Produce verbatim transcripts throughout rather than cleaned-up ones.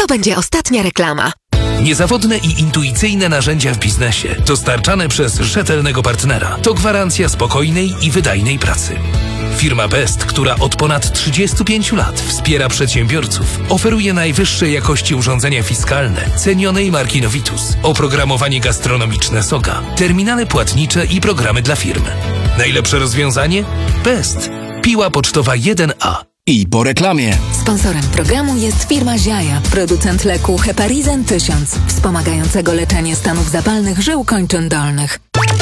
To będzie ostatnia reklama. Niezawodne i intuicyjne narzędzia w biznesie, dostarczane przez rzetelnego partnera. To gwarancja spokojnej i wydajnej pracy. Firma Best, która od ponad trzydziestu pięciu lat wspiera przedsiębiorców, oferuje najwyższej jakości urządzenia fiskalne, cenionej marki Novitus, oprogramowanie gastronomiczne Soga, terminale płatnicze i programy dla firm. Najlepsze rozwiązanie? Best. Piła pocztowa jeden A. I po reklamie. Sponsorem programu jest firma Ziaja, producent leku Heparizen tysiąc, wspomagającego leczenie stanów zapalnych żył kończyn dolnych.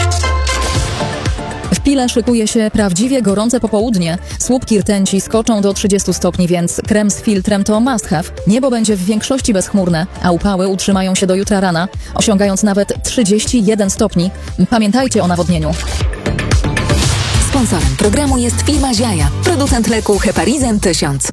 W Pile szykuje się prawdziwie gorące popołudnie. Słupki rtęci skoczą do trzydziestu stopni, więc krem z filtrem to must have. Niebo będzie w większości bezchmurne, a upały utrzymają się do jutra rana, osiągając nawet trzydzieści jeden stopni. Pamiętajcie o nawodnieniu. Sponsorem programu jest firma Ziaja, producent leku Heparizen tysiąc.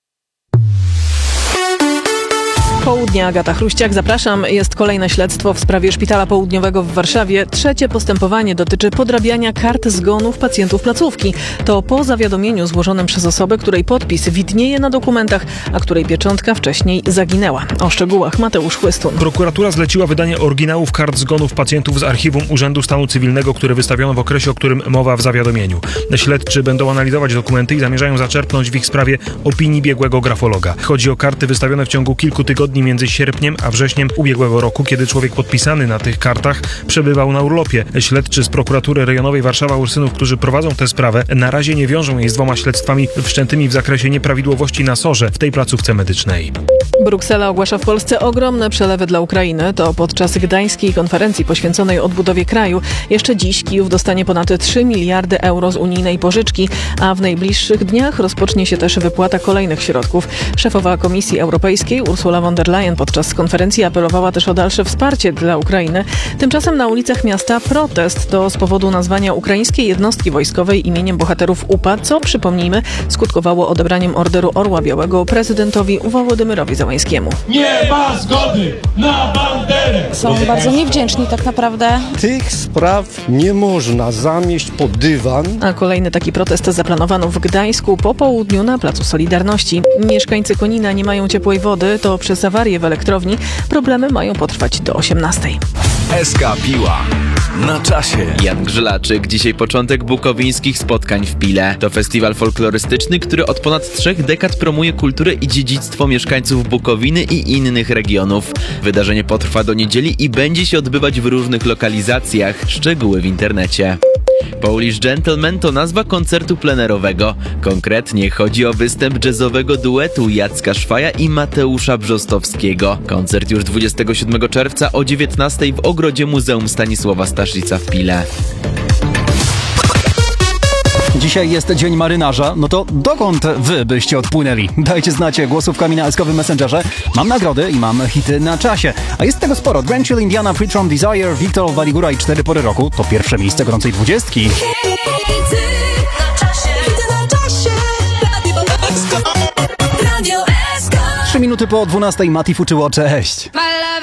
Południe, Agata Chruściak, zapraszam. Jest kolejne śledztwo w sprawie Szpitala Południowego w Warszawie. Trzecie postępowanie dotyczy podrabiania kart zgonów pacjentów placówki. To po zawiadomieniu złożonym przez osobę, której podpis widnieje na dokumentach, a której pieczątka wcześniej zaginęła. O szczegółach Mateusz Chłystun. Prokuratura zleciła wydanie oryginałów kart zgonów pacjentów z archiwum Urzędu Stanu Cywilnego, które wystawiono w okresie, o którym mowa w zawiadomieniu. Śledczy będą analizować dokumenty i zamierzają zaczerpnąć w ich sprawie opinii biegłego grafologa. Chodzi o karty wystawione w ciągu kilku tygodni między sierpniem a wrześniem ubiegłego roku, kiedy człowiek podpisany na tych kartach przebywał na urlopie. Śledczy z prokuratury rejonowej Warszawa-Ursynów, którzy prowadzą tę sprawę, na razie nie wiążą jej z dwoma śledztwami wszczętymi w zakresie nieprawidłowości na sorze w tej placówce medycznej. Bruksela ogłasza w Polsce ogromne przelewy dla Ukrainy. To podczas gdańskiej konferencji poświęconej odbudowie kraju. Jeszcze dziś Kijów dostanie ponad trzy miliardy euro z unijnej pożyczki, a w najbliższych dniach rozpocznie się też wypłata kolejnych środków. Szefowa Komisji Europejskiej Ursula von der Leyen podczas konferencji apelowała też o dalsze wsparcie dla Ukrainy. Tymczasem na ulicach miasta protest to z powodu nazwania ukraińskiej jednostki wojskowej imieniem bohaterów U P A, co, przypomnijmy, skutkowało odebraniem Orderu Orła Białego prezydentowi Wołodymyrowi Zełańskiemu. Nie ma zgody na banderę! Są bardzo niewdzięczni tak naprawdę. Tych spraw nie można zamieść pod dywan. A kolejny taki protest zaplanowano w Gdańsku po południu na Placu Solidarności. Mieszkańcy Konina nie mają ciepłej wody, to przez awarię w elektrowni. Problemy mają potrwać do osiemnastej. S K Piła. Na czasie. Jan Grzelaczyk. Dzisiaj początek bukowińskich spotkań w Pile. To festiwal folklorystyczny, który od ponad trzech dekad promuje kulturę i dziedzictwo mieszkańców Bukowiny i innych regionów. Wydarzenie potrwa do niedzieli i będzie się odbywać w różnych lokalizacjach. Szczegóły w internecie. Polish Gentleman to nazwa koncertu plenerowego. Konkretnie chodzi o występ jazzowego duetu Jacka Szwaja i Mateusza Brzostowskiego. Koncert już dwudziestego siódmego czerwca o dziewiętnastej w ogrodzie Muzeum Stanisława Staszica w Pile. Dzisiaj jest Dzień Marynarza, no to dokąd wy byście odpłynęli? Dajcie znać głosówkami na eskowym Messengerze. Mam nagrody i mam hity na czasie. A jest tego sporo. Grand Chill, Indiana, Free From Desire, Wiktor Waligura i Cztery Pory Roku. To pierwsze miejsce gorącej dwudziestki. Trzy minuty po dwunastej Mati Fuczyło, cześć.